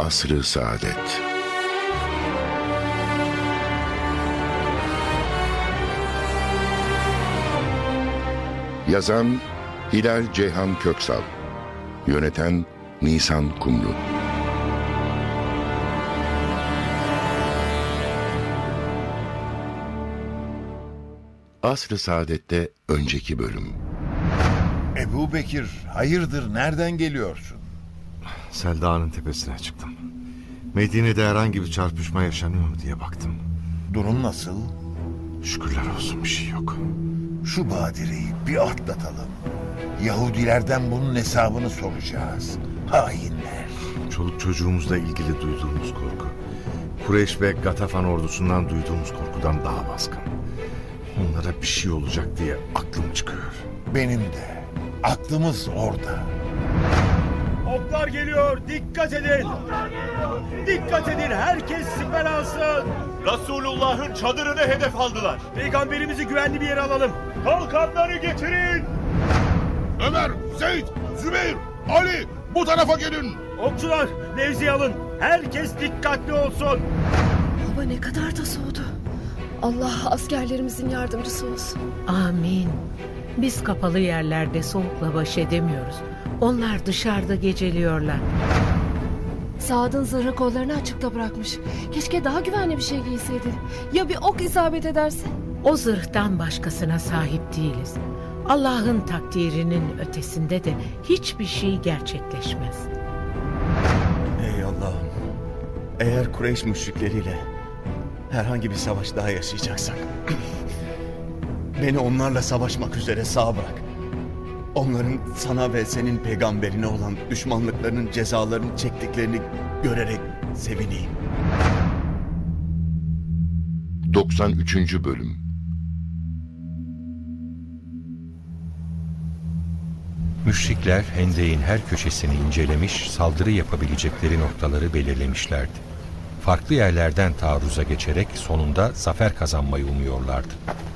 Asr-ı Saadet. Yazan Hilal Ceyhan Köksal. Yöneten Nisan Kumru. Asr-ı Saadet'te önceki bölüm. Ebu Bekir, hayırdır, nereden geliyorsun? Selda'nın tepesine çıktım. Medine'de herhangi bir çarpışma yaşanıyor mu diye baktım. Durum nasıl? Şükürler olsun bir şey yok. Şu badireyi bir atlatalım. Yahudilerden bunun hesabını soracağız. Hainler. Çoluk çocuğumuzla ilgili duyduğumuz korku, Kureyş ve Gatafan ordusundan duyduğumuz korkudan daha baskın. Onlara bir şey olacak diye aklım çıkıyor. Benim de. Aklımız orada. Oklar geliyor, dikkat edin! Dikkat edin, herkes siper alsın! Resulullah'ın çadırını hedef aldılar. Peygamberimizi güvenli bir yere alalım. Kalkanları getirin! Ömer, Zeyd, Zübeyir, Ali bu tarafa gelin. Okçular, nevzi alın. Herkes dikkatli olsun. Hava ne kadar da soğudu. Allah askerlerimizin yardımcısı olsun. Amin. Biz kapalı yerlerde soğukla baş edemiyoruz. Onlar dışarıda geceliyorlar. Saad'ın zırhı kollarını açıkta bırakmış. Keşke daha güvenli bir şey giyseydi. Ya bir ok isabet ederse? O zırhtan başkasına sahip değiliz. Allah'ın takdirinin ötesinde de hiçbir şey gerçekleşmez. Ey Allah'ım, eğer Kureyş müşrikleriyle herhangi bir savaş daha yaşayacaksak beni onlarla savaşmak üzere sağ bırak. Onların sana ve senin peygamberine olan düşmanlıklarının cezalarını çektiklerini görerek sevineyim. 93. Bölüm. Müşrikler Hendek'in her köşesini incelemiş, saldırı yapabilecekleri noktaları belirlemişlerdi. Farklı yerlerden taarruza geçerek sonunda zafer kazanmayı umuyorlardı.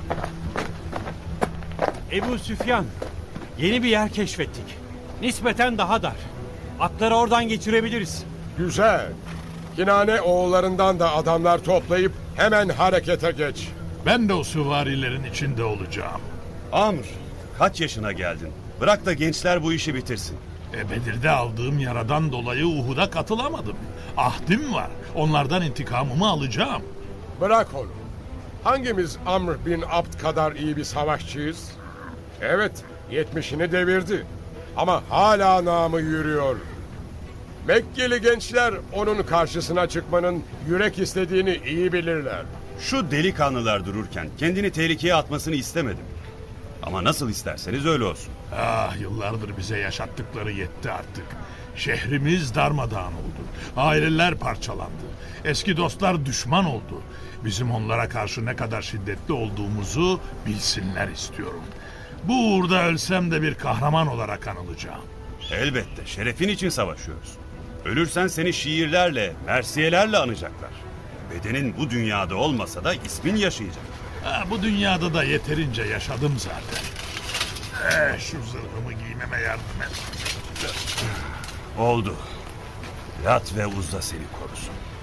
Ebu Süfyan, yeni bir yer keşfettik. Nispeten daha dar. Atları oradan geçirebiliriz. Güzel. Kinane oğullarından da adamlar toplayıp hemen harekete geç. Ben de o süvarilerin içinde olacağım. Amr, kaç yaşına geldin? Bırak da gençler bu işi bitirsin. Bedir'de aldığım yaradan dolayı Uhud'a katılamadım. Ahdim var. Onlardan intikamımı alacağım. Bırak onu. Hangimiz Amr bin Abd kadar iyi bir savaşçıyız? Evet, 70'ini devirdi. Ama hala namı yürüyor. Mekkeli gençler onun karşısına çıkmanın yürek istediğini iyi bilirler. Şu delikanlılar dururken kendini tehlikeye atmasını istemedim. Ama nasıl isterseniz öyle olsun. Ah, yıllardır bize yaşattıkları yetti artık. Şehrimiz darmadağın oldu. Aileler parçalandı. Eski dostlar düşman oldu. Bizim onlara karşı ne kadar şiddetli olduğumuzu bilsinler istiyorum. Bu uğurda ölsem de bir kahraman olarak anılacağım. Elbette, şerefin için savaşıyoruz. Ölürsen seni şiirlerle, mersiyelerle anacaklar. Bedenin bu dünyada olmasa da ismin yaşayacak. Bu dünyada da yeterince yaşadım zaten. Şu zırhımı giymeme yardım et. Oldu. Lat ve Uzza seni korusun.